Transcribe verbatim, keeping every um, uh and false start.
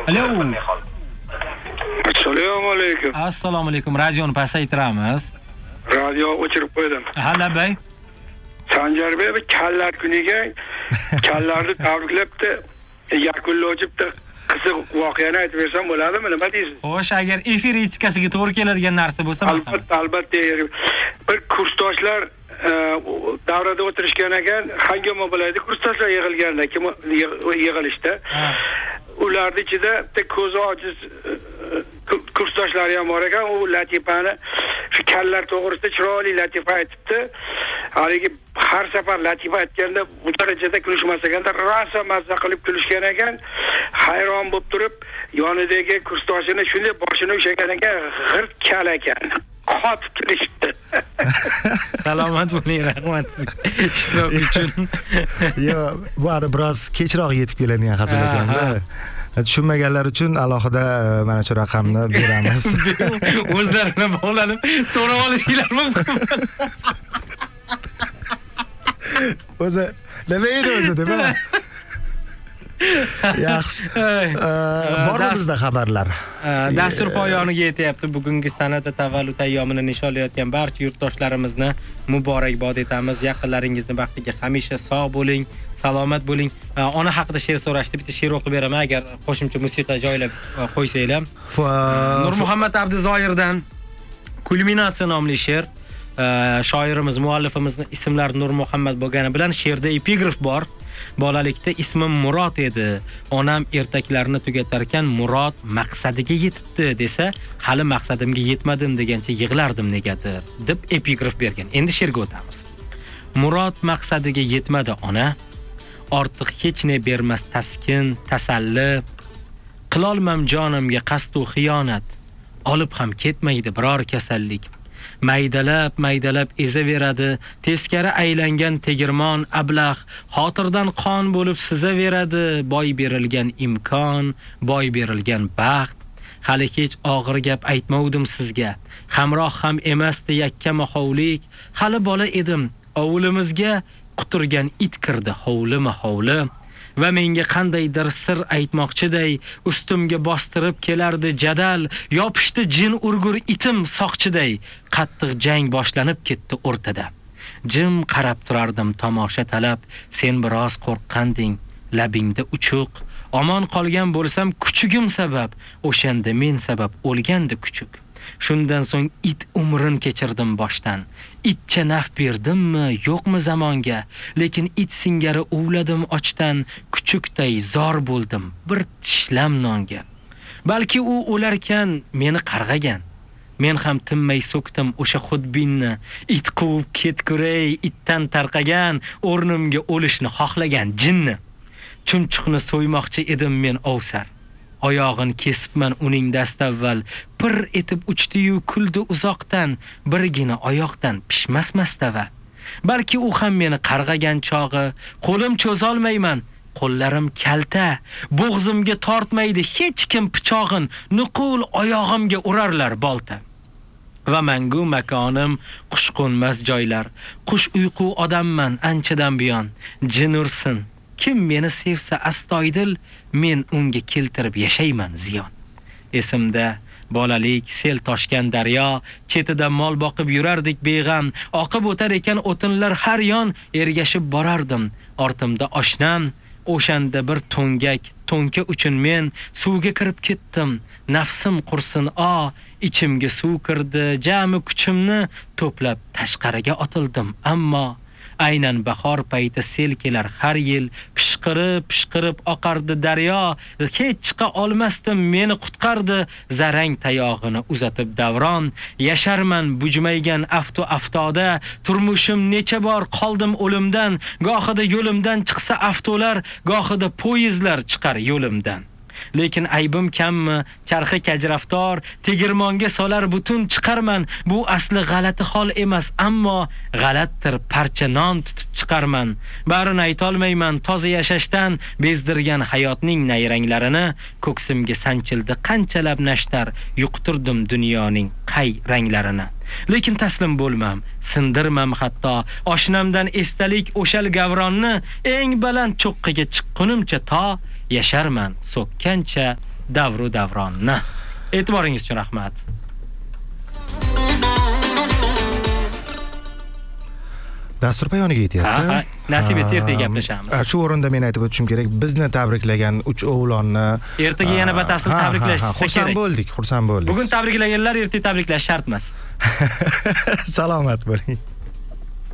Alo. Assalomu alaykum. Assalomu alaykum. Radioni pasaytiramiz. Radio o'chirib qo'ydim. Ha, labay. Sanjarbek bir kallar kuniga kallarni tabriklabdi, yakunlovchibdi. Qiziq voqeani aytib bersam bo'ladimi? Nima deysiz? Xo'sh, agar efir etikasiga to'g'ri keladigan narsa bo'lsa, albatta, albatta. Bir kursdoshlar davrada o'tirishgan ekan, hangoma bo'ladi, kursdoshlar yig'ilganda, kim yig'ilishda. Ularning ichida bitta ko'zi ojiz kursdoshlari ham bor ekan, u latifani shu kallar to'g'risida chiroyli latifa aytibdi. Haligi har safar latifa aytganda bu darajada kulishmas ekanda, rosa mazza qilib kulishgan ekan. Hayron bo'lib turib, yonidagi kursdoshini shunday boshini ushlagan ekan, g'irt kal ekan. Qotib kulishdi. Salomat bo'ling, rahmat ishtirok uchun. Yo, bu hali biroz kechroq yetib keladigan hazil ekanda. Tushunmaganlar uchun alohida mana shu raqamni beramiz. O'zlarini bog'lanib so'rab olishinglar mumkin. O'zi nima edi o'zi deb. Yaxshi. Bor bizda xabarlar. Dastur poyoniga yetyapti. Bugungi sanada tavallud ayyomini nishonlayotgan barcha yurtdoshlarimizni muborakbod etamiz. Yaqinlaringizni baxtiga hamisha sog' bo'ling, salomat bo'ling. Ona haqida she'r so'rashdi. Bitta she'r o'qib beraman agar qo'shimcha musiqa joylab qo'ysanglar. Nurmuhammad Abduzoirdan Kulminatsiya nomli she'r. Shoirimiz, muallifimizning ismlari Nurmuhammad bo'lgani bilan she'rda epigraf bor. Bolalikda ismim Murod edi. Onam ertaklarni tugatar ekan Murod maqsadiga yetibdi desa, hali maqsadimga yetmadim degancha yig'lardim negadir deb epigraf bergan. Endi she'rga o'tamiz. Murod maqsadiga yetmadi ona. Ortiq hech ne bermas taskin, tasalli. Qilolmam jonimga qasd u xiyonat. Olib ham ketmaydi biror kasallik. Maydalab, maydalab ezaveradi, teskari aylangan tegirmon ablah, xotirdan qon bo'lib sizaveradi, boy berilgan imkon, boy berilgan baxt. Hali hech og'ir gap aytmovdim sizga. Hamroh ham emasdi yakka mahovlik, hali bola edim. Ovulimizga quturgan it kirdi hovlima hovli. Va menga qandaydir sir aytmoqchiday, ustimga bostirib kelardi jadal, yopishdi jin urgur itim soqchiday, qattiq jang boshlanib ketdi o'rtada. Jim qarab turardim tomosha talab, sen biroz qo'rqqanding, labingda uchuq, omon qolgan bo'lsam kuchugim sabab, o'shanda men sabab o'lgandi kuchuk. Shundan so'ng it umrin kechirdim boshdan. Itcha naf berdimmi, yo'qmi zamonga, lekin it singari uvladim ochdan, kuchukday zor bo'ldim bir tishlam nonga. Balki u o'larkan meni qarg'agan. Men ham tinmay so'kdim o'sha xudbinni, it quvib ketguray, itdan tarqagan, o'rnimga o'lishni xohlagan jinni. Chumchuqni so'ymoqchi edim men ovsar. Oyog'ini kesibman uning dastavval, pir etib uchdi-yu kuldi uzoqdan, birgina oyoqdan pishmas mastava. Balki u ham meni qarg'agan chog'i, qo'lim cho'zolmayman, qo'llarim kalta, bo'g'zimga tortmaydi hech kim pichog'in, nuqul oyog'imga urarlar bolta. Va mangu makonim qush qo'nmas joylar, qush uyqu odamman anchadan buyon, jin ursin. Kim meni sevsa astoydil, men unga keltirib yashayman ziyon. Esimda bolalik, sel toshgan daryo, chetida mol boqib yurardik beg'am, oqib o'tar ekan o'tinlar har yon, ergashib borardim. Ortimda oshnam, o'shanda bir to'ngak, to'nka uchun men suvga kirib ketdim. Nafsim qursin o, ichimga suv kirdi, jami kuchimni to'plab tashqariga otildim, ammo aynan bahor payti sel kelar har yil, pishqirib pishqirib oqardi daryo, hech chiqa olmasdim, meni qutqardi zarang tayog'ini uzatib davron. Yasharman bujmaygan aftu aftoda, turmushim necha bor qoldim o'limdan, gohida yo'limdan chiqsa aftolar, gohida poyezdlar chiqar yo'limdan. Lekin aybim kammi, charxi kajraftor, tegirmonga solar butun chiqarman. Bu asli g'alati hol emas, ammo g'alatdir, parcha non tutib chiqarman. Barini aytolmayman, toza yashashdan bezdirgan hayotning nayranglarini, ko'ksimga sanchildi qanchalab nashtar, yuqtirdim dunyoning qay ranglarini. Lekin taslim bo'lmam, sindirmam hatto, oshnamdan estalik o'shal gavronni, eng baland cho'qqiga chiqqunimcha to yasharman so'kkancha davru davronni. E'tiboringiz uchun rahmat. Dastur poyoniga yetyapti. Ha, nasib etsa ertaga gaplashamiz. Shu o'rinda men aytib o'tishim kerak, bizni tabriklagan uch o'g'lonni ertaga yana batafsil tabriklash kerak. Xursand bo'ldik, xursand bo'ldik. Bugun tabriklaganlar ertaga tabriklash shart emas. Salomat bo'ling.